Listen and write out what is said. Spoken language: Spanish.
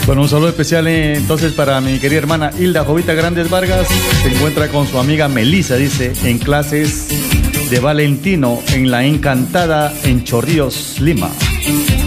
Bueno, un saludo especial entonces para mi querida hermana Hilda Jovita Grandes Vargas. Se encuentra con su amiga Melissa, dice, en clases de Valentino en La Encantada en Chorrillos, Lima.